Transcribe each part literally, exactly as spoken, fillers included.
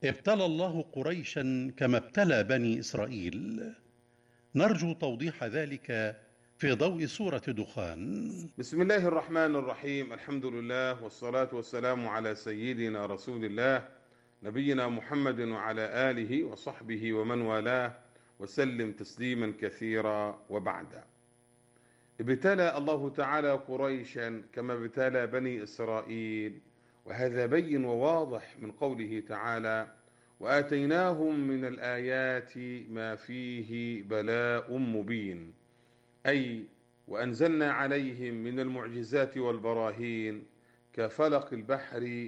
ابتلى الله قريشا كما ابتلى بني إسرائيل. نرجو توضيح ذلك في ضوء سورة دخان. بسم الله الرحمن الرحيم. الحمد لله والصلاة والسلام على سيدنا رسول الله نبينا محمد وعلى آله وصحبه ومن والاه وسلم تسليما كثيرا. وبعد، ابتلى الله تعالى قريشا كما ابتلى بني إسرائيل، وهذا بين وواضح من قوله تعالى: وآتيناهم من الآيات ما فيه بلاء مبين، أي وأنزلنا عليهم من المعجزات والبراهين كفلق البحر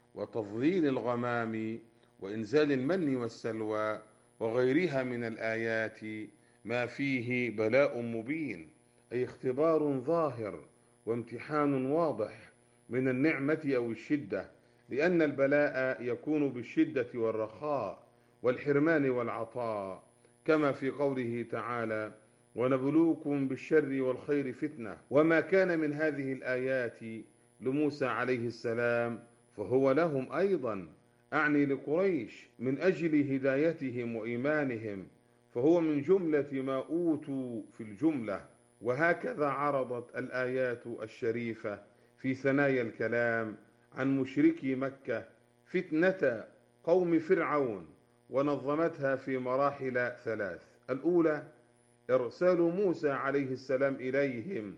وتفضيل الغمام وإنزال المن والسلوى وغيرها من الآيات ما فيه بلاء مبين، أي اختبار ظاهر وامتحان واضح من النعمة أو الشدة، لأن البلاء يكون بالشدة والرخاء والحرمان والعطاء، كما في قوله تعالى: ونبلوكم بالشر والخير فتنة. وما كان من هذه الآيات لموسى عليه السلام فهو لهم أيضا، أعني لقريش، من أجل هدايتهم وإيمانهم، فهو من جملة ما أوتوا في الجملة. وهكذا عرضت الآيات الشريفة في ثنايا الكلام عن مشركي مكة فتنة قوم فرعون، ونظمتها في مراحل ثلاث: الأولى إرسال موسى عليه السلام إليهم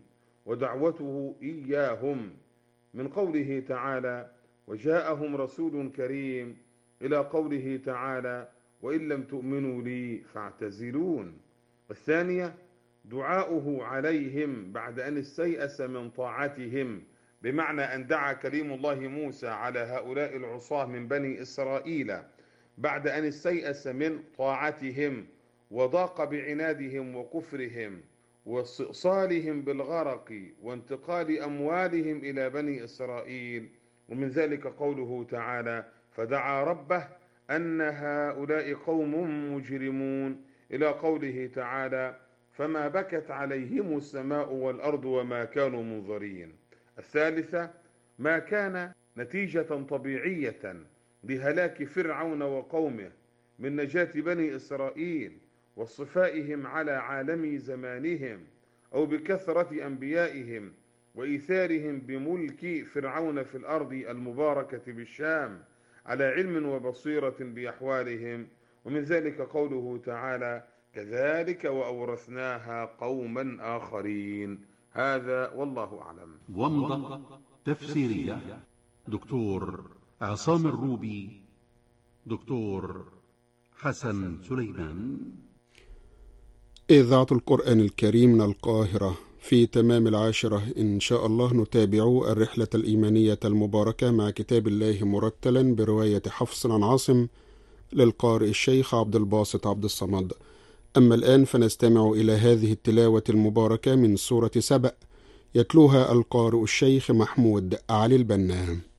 ودعوته إياهم، من قوله تعالى: وجاءهم رسول كريم، إلى قوله تعالى: وإن لم تؤمنوا لي فاعتزلون. الثانية دعاؤه عليهم بعد أن استيأس من طاعتهم، بمعنى أن دعا كليم الله موسى على هؤلاء العصاة من بني إسرائيل بعد أن استيأس من طاعتهم وضاق بعنادهم وكفرهم واستئصالهم بالغرق وانتقال أموالهم إلى بني إسرائيل. ومن ذلك قوله تعالى: فدعا ربه أن هؤلاء قوم مجرمون، إلى قوله تعالى: فما بكت عليهم السماء والأرض وما كانوا منظرين. الثالثة ما كان نتيجة طبيعية لهلاك فرعون وقومه من نجاة بني إسرائيل واصطفائهم على عالم زمانهم، أو بكثرة أنبيائهم وإيثارهم بملك فرعون في الأرض المباركة بالشام على علم وبصيرة بأحوالهم. ومن ذلك قوله تعالى: كذلك وأورثناها قوما آخرين. هذا والله أعلم. ومضة تفسيرية دكتور عصام الروبي، دكتور حسن سليمان. إذاعة القرآن الكريم من القاهرة. في تمام العاشرة إن شاء الله نتابع الرحلة الإيمانية المباركة مع كتاب الله مرتلا برواية حفص عن عاصم للقارئ الشيخ عبد الباسط عبد الصمد. أما الآن فنستمع إلى هذه التلاوة المباركة من سورة سبأ، يتلوها القارئ الشيخ محمود علي البنا.